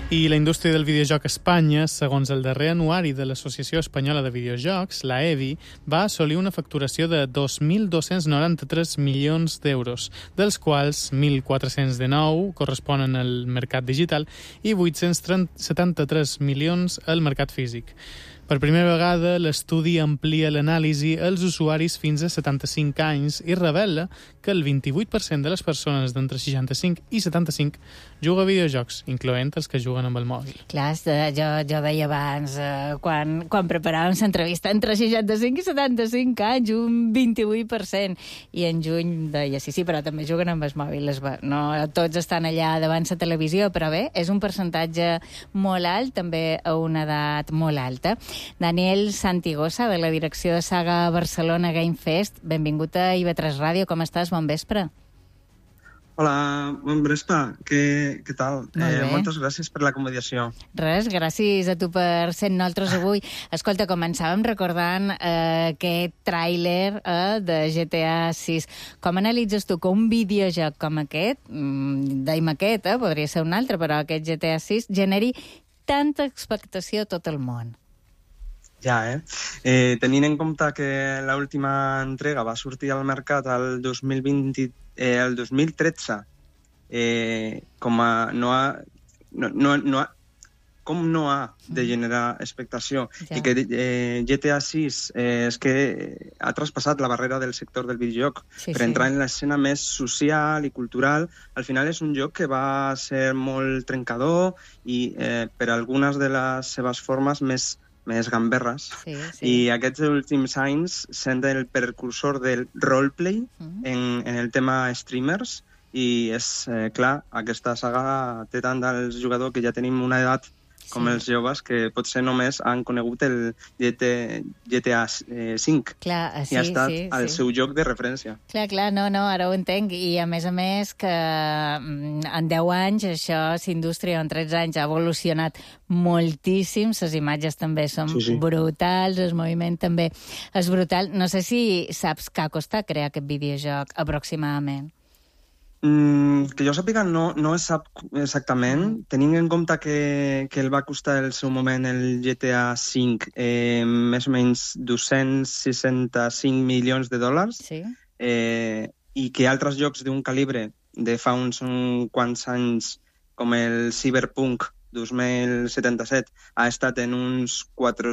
I la indústria del videojoc a Espanya, segons el darrer anuari de l'Associació Espanyola de Videojocs, la EVI, va assolir una facturació de 2.293 milions d'euros, dels quals 1.419 corresponen al mercat digital i 873 milions al mercat físic. Per primera vegada, l'estudi amplia l'anàlisi als usuaris fins a 75 anys i revela que el 28% de les persones d'entre 65 i 75 juga a videojocs, incloent els que juguen amb el mòbil. Clar, jo deia abans, quan preparàvem l'entrevista, entre 65 i 75 anys, un 28%. I en juny deia, sí, però també juguen amb el mòbil. No tots estan allà davant la televisió, però bé, és un percentatge molt alt, també a una edat molt alta. Daniel Santigosa, de la direcció de Saga Barcelona Game Fest. Benvingut a IB3 Ràdio. Com estàs? Bon vespre. Hola, bon vespre. Què tal? Moltes gràcies per l'acomodació. Res, gràcies a tu per ser nosaltres avui. Escolta, començàvem recordant aquest tràiler de GTA 6. Com analitzes tu que un videojoc com aquest, deim aquest, podria ser un altre, però aquest GTA 6, generi tanta expectació a tot el món? Ja, tenint en compte que l'última entrega va sortir al mercat el 2013, com no ha de generar expectació, i que GTA 6 és que ha traspassat la barrera del sector del videojoc per entrar en l'escena més social i cultural. Al final és un joc que va ser molt trencador i per algunes de les seves formes més gamberres. I aquests últims anys sent el precursor del roleplay en el tema streamers, i és clar, aquesta saga té tant dels jugadors que ja tenim una edat com els joves que potser només han conegut el GTA 5 i ha estat el seu joc de referència. Clar, no, ara ho entenc. I a més que en 10 anys això, la indústria en 13 anys ha evolucionat moltíssim, les imatges també són brutals, el moviment també és brutal. No sé si saps què ha costat crear aquest videojoc aproximadament. Que jo sàpiga no es sap exactament, tenint en compte que el va costar el seu moment el GTA V més o menys 265 milions de dòlars, i que altres jocs d'un calibre de fa uns quants anys, com el Cyberpunk 2077, ha estat en uns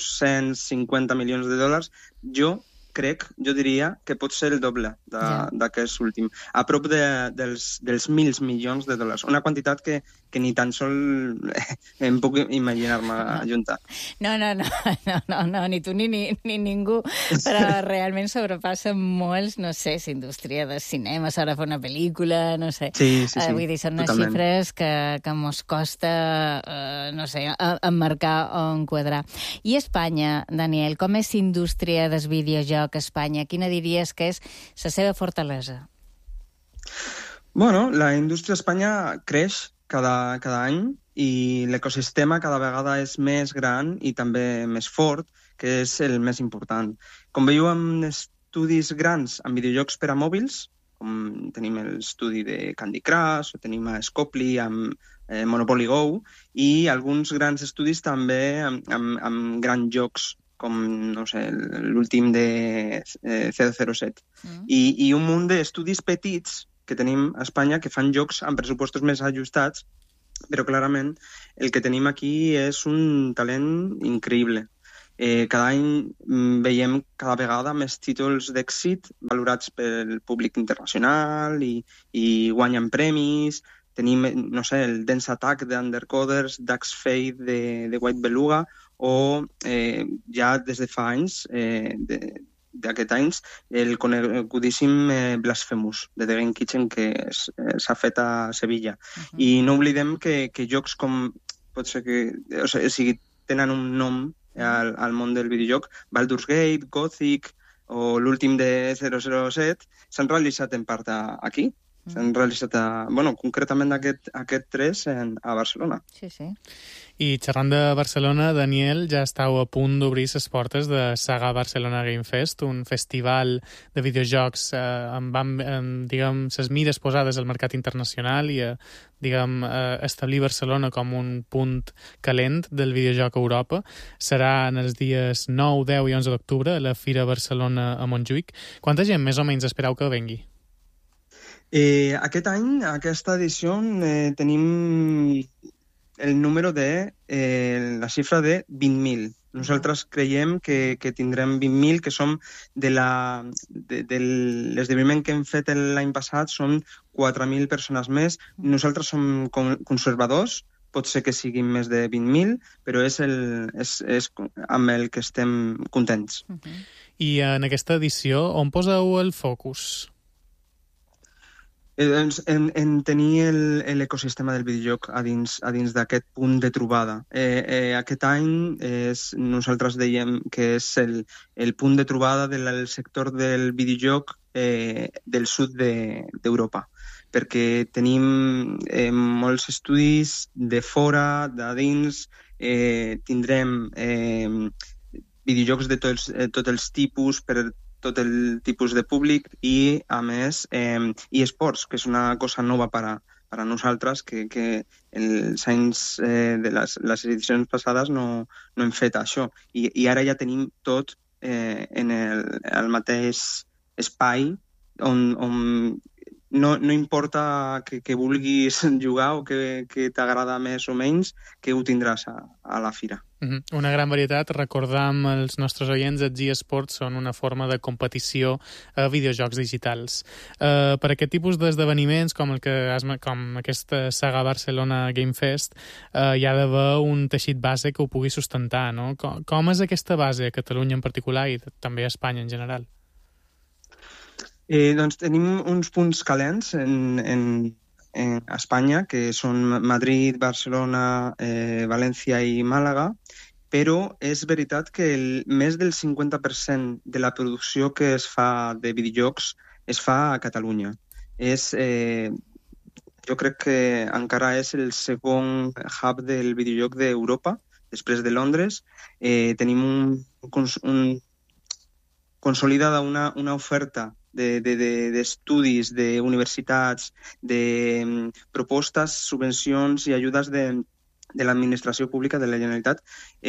450 milions de dòlars, jo diria que pot ser el doble d'aquest últim, a prop dels 1.000 milions de dòlars. Una quantitat que ni tan sol em puc imaginar-me ajuntar. No, ni tu ni ningú, però realment sobrepassa molts, no sé, la indústria del cinema, s'ha de fer una pel·lícula, no sé. Vull dir, són unes xifres que mos costa, no sé, emmarcar o enquadrar. I Espanya, Daniel, com és la indústria del videojoc a Espanya? Quina diries que és la seva fortalesa? Bueno, la indústria a Espanya creix cada any i l'ecosistema cada vegada és més gran i també més fort, que és el més important. Com veieu en estudis grans en videojocs per a mòbils, com tenim l'estudi de Candy Crush, o tenim a Scopely amb Monopoly Go, i alguns grans estudis també amb grans jocs, com, no sé, l'últim de 007. I un munt d'estudis petits que tenim a Espanya que fan jocs amb pressupostos més ajustats, però clarament el que tenim aquí és un talent increïble. Cada any veiem cada vegada més títols d'èxit valorats pel públic internacional i guanyen premis. Tenim, no sé, el Dance Attack d'Undercoders, Dax Fate de White Beluga, o ja des de fa anys, d'aquests anys, el conegudíssim Blasphemous, de The Game Kitchen, que s'ha fet a Sevilla. I no oblidem que jocs com, pot ser que, o sigui, tenen un nom al món del videojoc, Baldur's Gate, Gothic, o l'últim de 007, s'han realitzat en part aquí. S'han realitzat, concretament aquest 3 a Barcelona. Sí. I xerrant de Barcelona, Daniel, ja estàu a punt d'obrir les portes de Saga Barcelona Game Fest, un festival de videojocs amb les mires posades al mercat internacional i establir Barcelona com un punt calent del videojoc a Europa. Serà en els dies 9, 10 i 11 d'octubre a la Fira Barcelona a Montjuïc. Quanta gent més o menys espereu que vengui? Aquest any, aquesta edició, tenim el número la xifra de 20.000. Nosaltres creiem que tindrem 20.000, que som de l'esdeveniment que hem fet l'any passat, són 4.000 persones més. Nosaltres som conservadors, pot ser que siguin més de 20.000, però és amb el que estem contents. I en aquesta edició, on poseu el focus? En tenir l'ecosistema del videojoc a dins d'aquest punt de trobada. Aquest any nosaltres dèiem que és el punt de trobada del sector del videojoc del sud d'Europa, perquè tenim molts estudis de fora, de dins, tindrem videojocs de tots els tipus, per tot el tipus de públic i, a més, eSports, que és una cosa nova per a nosaltres, que els anys de les edicions passades no hem fet això. I ara ja tenim tot en el mateix espai on no importa que vulguis jugar o que t'agrada més o menys, que ho tindràs a la fira. Una gran varietat. Recordam als nostres oients que eSports són una forma de competició a videojocs digitals. Per aquest tipus d'esdeveniments, com aquesta Saga Barcelona Game Fest, hi ha d'haver un teixit base que ho pugui sustentar, no? Com és aquesta base a Catalunya en particular i també a Espanya en general? Doncs tenim uns punts calents en Espanya, que són Madrid, Barcelona, València i Màlaga, però és veritat que més del 50% de la producció que es fa de videojocs es fa a Catalunya. Jo crec que encara és el segon hub del videojoc d'Europa, després de Londres. Tenim consolidada una oferta d'estudis, d'universitats, de propostes, subvencions i ajudes de l'administració pública de la Generalitat.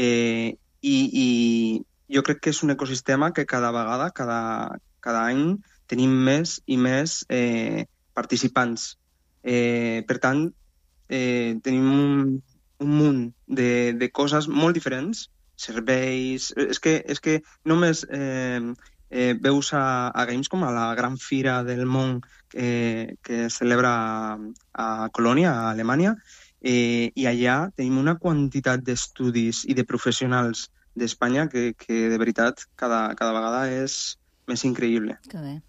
I jo crec que és un ecosistema que cada vegada, cada any, tenim més i més participants. Per tant, tenim un munt de coses molt diferents, serveis... És que només... veus a Gamescom, a la gran fira del món que es celebra a Colònia, a Alemanya, i allà tenim una quantitat d'estudis i de professionals d'Espanya que de veritat cada vegada és més increïble. Que bé.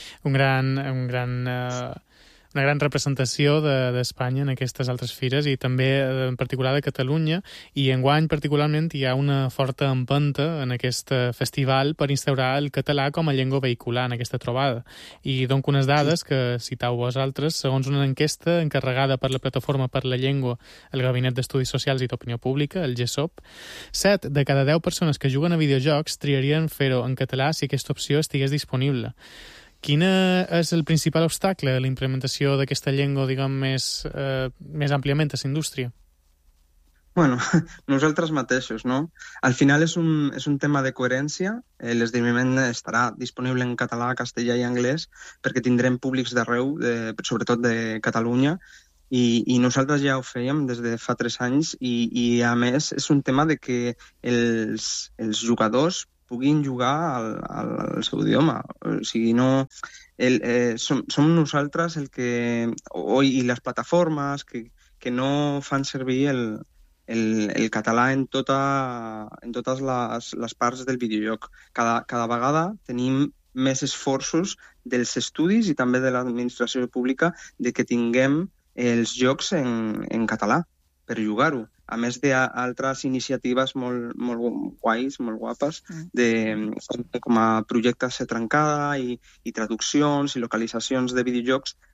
Una gran representació d'Espanya en aquestes altres fires i també en particular de Catalunya, i enguany particularment hi ha una forta empenta en aquest festival per instaurar el català com a llengua vehicular en aquesta trobada. I dono unes dades que citau vosaltres. Segons una enquesta encarregada per la Plataforma per la Llengua, el Gabinet d'Estudis Socials i d'Opinió Pública, el GESOP, 7 de cada 10 persones que juguen a videojocs triarien fer-ho en català si aquesta opció estigués disponible. Quin és el principal obstacle a la implementació d'aquesta llengua, més àmpliament a la indústria? Bueno, nosaltres mateixos, no? Al final és un tema de coherència. L'esdeveniment estarà disponible en català, castellà i anglès perquè tindrem públics d'arreu, sobretot de Catalunya, i nosaltres ja ho fèiem des de fa 3 anys i a més és un tema de que els jugadors puguin jugar al seu idioma. O sigui, som nosaltres i les plataformes que no fan servir el català en totes les parts del videojoc. Cada vegada tenim més esforços dels estudis i també de l'administració pública de que tinguem els jocs en català per jugar-ho. A més d'altres iniciatives molt guais, molt guapes, com a projectes trencada i traduccions i localitzacions de videojocs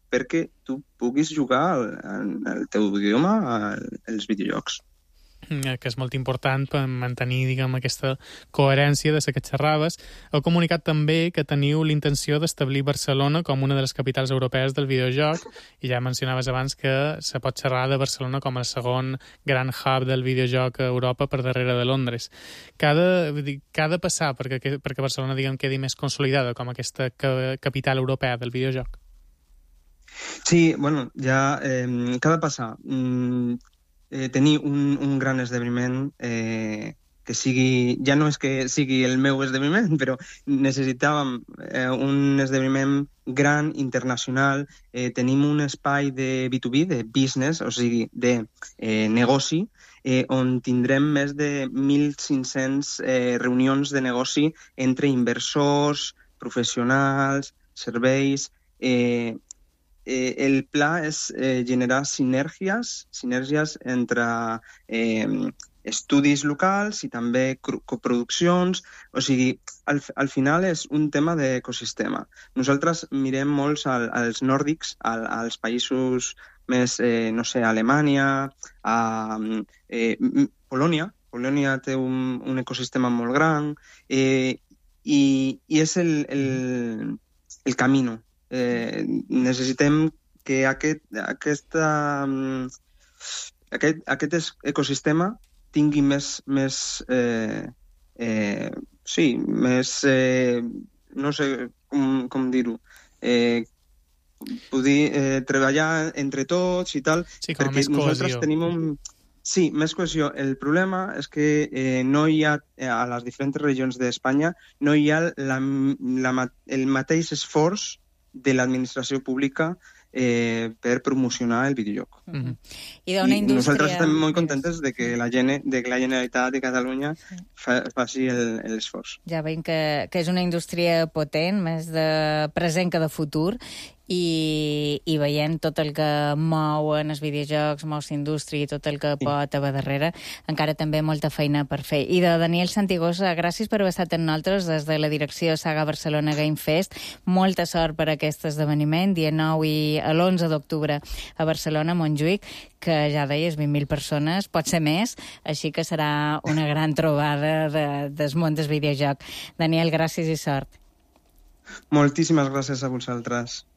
perquè tu puguis jugar el teu idioma als videojocs. Que és molt important per mantenir, diguem, aquesta coherència de la que xerraves. Heu comunicat també que teniu l'intenció d'establir Barcelona com una de les capitals europees del videojoc, i ja mencionaves abans que se pot xerrar de Barcelona com el segon gran hub del videojoc a Europa per darrere de Londres. Què ha de passar perquè Barcelona, diguem, quedi més consolidada com aquesta capital europea del videojoc? Sí, bueno, ja què ha de passar? Tenir un gran esdeveniment que sigui... Ja no és que sigui el meu esdeveniment, però necessitàvem un esdeveniment gran, internacional. Tenim un espai de B2B, de business, o sigui, de negoci, on tindrem més de 1.500 reunions de negoci entre inversors, professionals, serveis... el pla és generar sinergies entre estudis locals i també coproduccions. O sigui, al final és un tema d'ecosistema. Nosaltres mirem molts als nòrdics, als països més, no sé, Alemanya, Polònia. Polònia té un ecosistema molt gran i és el camino. Necessitem que aquest ecosistema tingui més no sé com dir-ho, poder treballar entre tots i tal, sí, com perquè més nosaltres cohesió. tenim Sí, més cohesió. El problema és que no hi ha, a les diferents regions d'Espanya, no hi ha el mateix esforç de l'administració pública per promocionar el videojoc. I d'una indústria... Nosaltres estem molt contentes de que la Generalitat de Catalunya faci l'esforç. Ja veiem que és una indústria potent, més de present que de futur, i veient tot el que mouen els videojocs, mou la indústria i tot el que pot haver darrere, encara també molta feina per fer. I de Daniel Santigosa, gràcies per haver estat amb nosaltres des de la direcció Saga Barcelona Game Fest. Molta sort per aquest esdeveniment, dia 9 i l'11 d'octubre a Barcelona, a Montjuïc, que ja deies, 20.000 persones, pot ser més, així que serà una gran trobada del món del videojoc. Daniel, gràcies i sort. Moltíssimes gràcies a vosaltres.